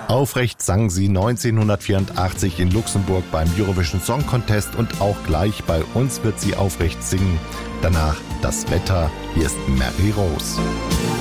Aufrecht sang sie 1984 in Luxemburg beim Eurovision Song Contest und auch gleich bei uns wird sie aufrecht singen. Danach das Wetter. Hier ist Mary Rose.